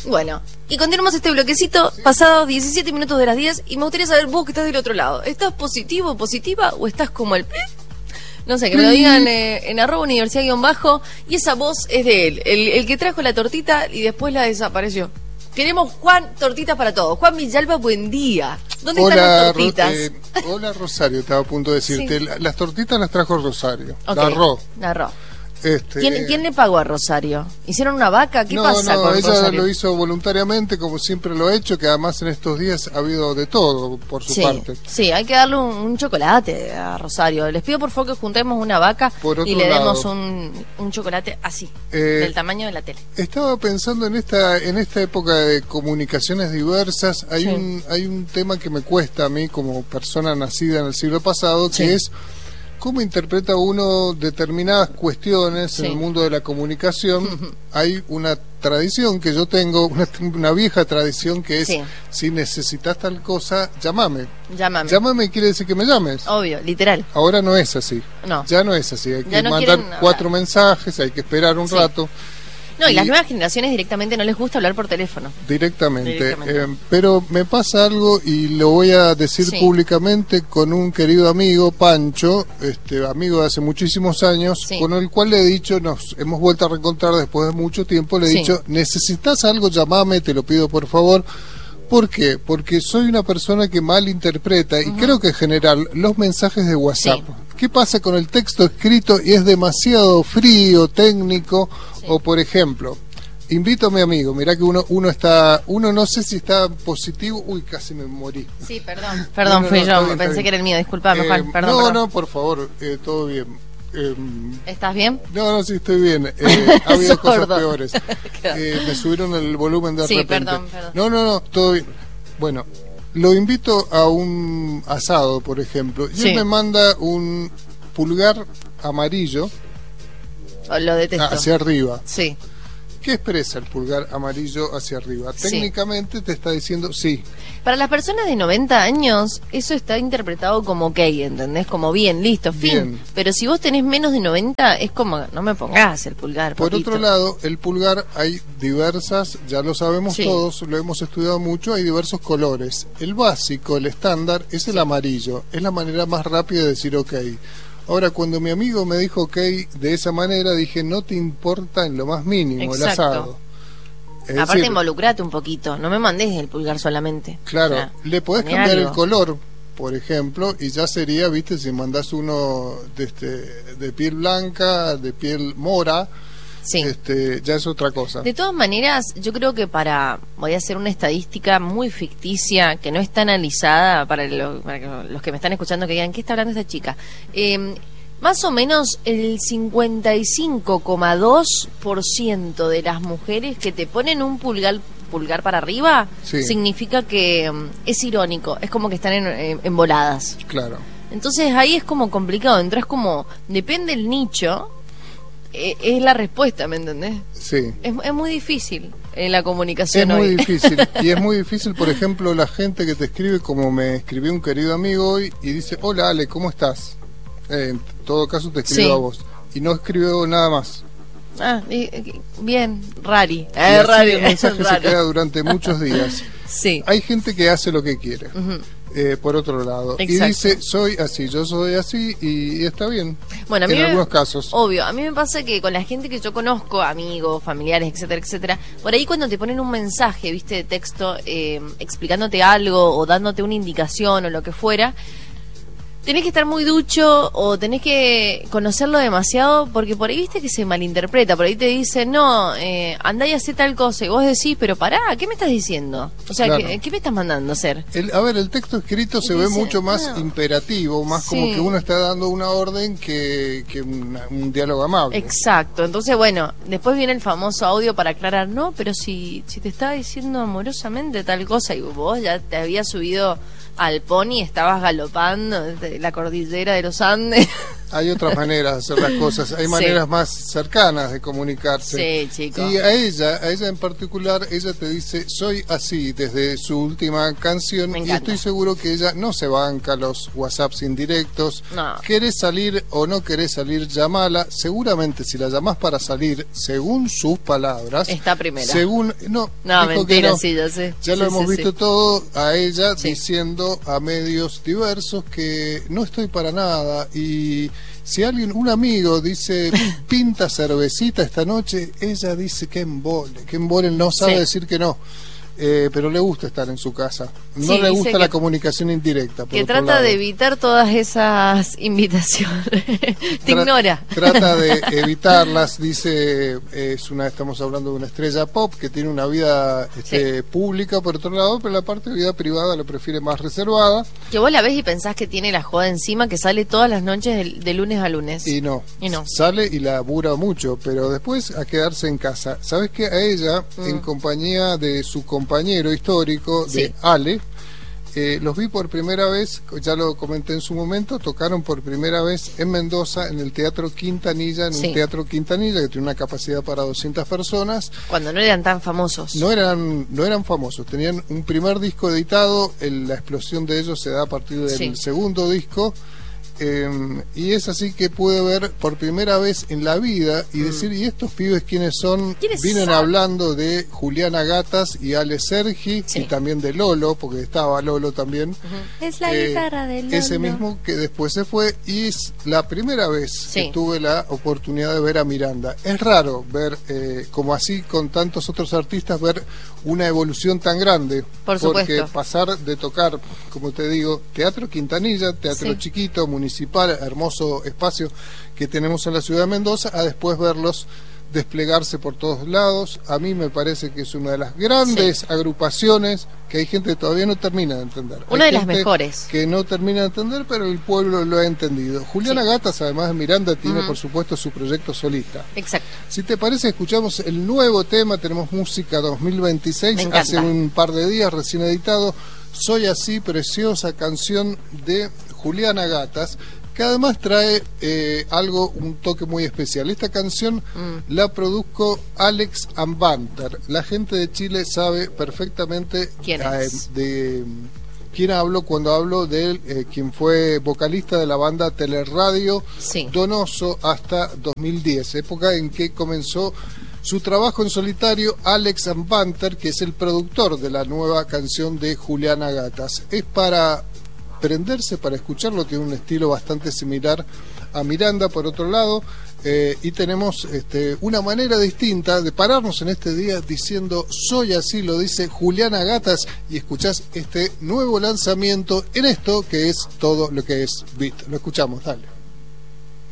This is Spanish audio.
Bueno, y continuamos este bloquecito, pasados 17 minutos de las 10, y me gustaría saber vos que estás del otro lado. ¿Estás positivo, positiva, o estás como el... No sé, que me lo digan en @universidad_, y esa voz es de él, el que trajo la tortita y después la desapareció. Queremos Juan, tortitas para todos. Juan Villalba, buen día. ¿Dónde están las tortitas? Hola Rosario, estaba a punto de decirte. Sí. Las tortitas las trajo Rosario. Okay. La arroz. ¿Quién le pagó a Rosario? ¿Hicieron una vaca? ¿Qué pasa con ella Rosario? Lo hizo voluntariamente, como siempre lo ha hecho, que además en estos días ha habido de todo por su parte. Sí, hay que darle un chocolate a Rosario. Les pido por favor que juntemos una vaca y le demos un chocolate así, del tamaño de la tele. Estaba pensando en esta época de comunicaciones diversas, hay un tema que me cuesta a mí como persona nacida en el siglo pasado, que es cómo interpreta uno determinadas cuestiones en el mundo de la comunicación. Hay una tradición que yo tengo, una vieja tradición que es, si necesitas tal cosa, llámame. Llámame quiere decir que me llames. Obvio, literal. Ahora no es así. No. Ya no es así. Hay que mandar 4 mensajes, hay que esperar un rato. No, y las nuevas generaciones directamente no les gusta hablar por teléfono. Directamente. Pero me pasa algo y lo voy a decir públicamente con un querido amigo, Pancho, amigo de hace muchísimos años, con el cual le he dicho, nos hemos vuelto a reencontrar después de mucho tiempo, le he dicho, necesitas algo, llamame, te lo pido por favor. ¿Por qué? Porque soy una persona que malinterpreta, y creo que en general, los mensajes de WhatsApp. ¿Qué pasa con el texto escrito y es demasiado frío, técnico? O por ejemplo, invito a mi amigo, mirá que uno no sé si está positivo. Uy, casi me morí. Sí, perdón, fui yo, pensé que era el mío, disculpame Juan, perdón. No, por favor, todo bien. ¿Estás bien? No, sí estoy bien. Ha habido cosas peores. Me subieron el volumen de repente. Perdón. No, todo bien. Bueno, lo invito a un asado, por ejemplo, y él me manda un pulgar amarillo. Lo detesto. Hacia arriba. Sí. ¿Qué expresa el pulgar amarillo hacia arriba? Técnicamente te está diciendo sí. Para las personas de 90 años, eso está interpretado como ok, ¿entendés? Como bien, listo, fin. Pero si vos tenés menos de 90, es como, no me pongas el pulgar. Por otro lado, el pulgar hay diversas, ya lo sabemos todos, lo hemos estudiado mucho, hay diversos colores. El básico, el estándar, es el amarillo. Es la manera más rápida de decir ok. Ahora, cuando mi amigo me dijo ok de esa manera, dije, no te importa en lo más mínimo el asado. Aparte, involucrate un poquito, no me mandes el pulgar solamente. Claro, le podés cambiar el color, por ejemplo, y ya sería, viste, si mandás uno de piel blanca, de piel mora, ya es otra cosa. De todas maneras, yo creo que voy a hacer una estadística muy ficticia, que no está analizada para los que me están escuchando, que digan, ¿qué está hablando esta chica? Más o menos el 55,2% de las mujeres que te ponen un pulgar para arriba, significa que es irónico, es como que están emboladas. Claro. Entonces ahí es como complicado, entras como, depende el nicho, es la respuesta, ¿me entendés? Sí. Es muy difícil en la comunicación hoy. Es muy difícil. Y es muy difícil, por ejemplo, la gente que te escribe, como me escribió un querido amigo hoy, y dice, hola Ale, ¿cómo estás? En todo caso te escribió a vos. Y no escribió nada más. Bien, rari. Rari. El mensaje se queda durante muchos días. Hay gente que hace lo que quiere. Por otro lado. Exacto. Y dice, soy así, yo soy así, y está bien. Bueno, a mí en algunos casos. Obvio, a mí me pasa que con la gente que yo conozco, amigos, familiares, etcétera, por ahí cuando te ponen un mensaje, viste, de texto, explicándote algo o dándote una indicación o lo que fuera, tenés que estar muy ducho o tenés que conocerlo demasiado, porque por ahí viste que se malinterpreta, por ahí te dicen, no, andá y hacé tal cosa, y vos decís, pero pará, ¿qué me estás diciendo? O sea, ¿qué me estás mandando a hacer? El texto escrito se ve mucho más imperativo, más como que uno está dando una orden que un diálogo amable. Exacto, entonces bueno, después viene el famoso audio para aclarar, no, pero si te estaba diciendo amorosamente tal cosa y vos ya te habías subido al pony, estabas galopando desde la cordillera de los Andes hay otras maneras de hacer las cosas, hay maneras más cercanas de comunicarse. Sí, chico. Y a ella en particular, ella te dice, soy así, desde su última canción, y estoy seguro que ella no se banca los WhatsApps indirectos. No. ¿Querés salir o no querés salir? Llamala. Seguramente si la llamás para salir, según sus palabras, está primera. No, mentira, no. Sí, ya sé. Ya lo hemos visto todo, a ella diciendo a medios diversos que no estoy para nada, y si un amigo dice pinta cervecita esta noche, ella dice que embole, no sabe decir que no. Pero le gusta estar en su casa. No le gusta la comunicación indirecta. Que trata de evitar todas esas invitaciones. Te ignora. Trata de evitarlas. Dice, estamos hablando de una estrella pop que tiene una vida pública por otro lado, pero la parte de vida privada la prefiere más reservada. Que vos la ves y pensás que tiene la joda encima, que sale todas las noches de lunes a lunes. Y no. Sale y labura mucho, pero después a quedarse en casa. ¿Sabes qué? A ella, en compañía de su compañero histórico, de Ale, los vi por primera vez, ya lo comenté en su momento, tocaron por primera vez en Mendoza, en el Teatro Quintanilla, un teatro Quintanilla que tiene una capacidad para 200 personas. Cuando no eran tan famosos. No eran famosos, tenían un primer disco editado, la explosión de ellos se da a partir del segundo disco. Y es así que pude ver por primera vez en la vida y decir, ¿y estos pibes quiénes son? Vienen hablando de Juliana Gatas y Ale Sergi, y también de Lolo, porque estaba Lolo también. Es la guitarra de Lolo. Ese mismo que después se fue, y es la primera vez que tuve la oportunidad de ver a Miranda. Es raro ver, como así con tantos otros artistas, ver una evolución tan grande. Por supuesto. Porque pasar de tocar, como te digo, Teatro Quintanilla, teatro chiquito, municipal, hermoso espacio que tenemos en la ciudad de Mendoza, a después verlos desplegarse por todos lados. A mí me parece que es una de las grandes agrupaciones que hay gente que todavía no termina de entender. Una de las mejores. Que no termina de entender, pero el pueblo lo ha entendido. Juliana Gatas, además de Miranda, tiene por supuesto su proyecto solista. Exacto. Si te parece, escuchamos el nuevo tema. Tenemos música 2026, hace un par de días, recién editado. Soy así, preciosa canción de Juliana Gatas, que además trae un toque muy especial. Esta canción la produjo Alex Ambanter. La gente de Chile sabe perfectamente de quién hablo cuando hablo de quien fue vocalista de la banda Teleradio Donoso hasta 2010, época en que comenzó su trabajo en solitario Alex Ambanter, que es el productor de la nueva canción de Juliana Gatas. Es para prenderse, para escucharlo, tiene un estilo bastante similar a Miranda por otro lado, y tenemos una manera distinta de pararnos en este día diciendo soy así, lo dice Juliana Gatas, y escuchás este nuevo lanzamiento en esto que es todo lo que es Beat. Lo escuchamos, dale.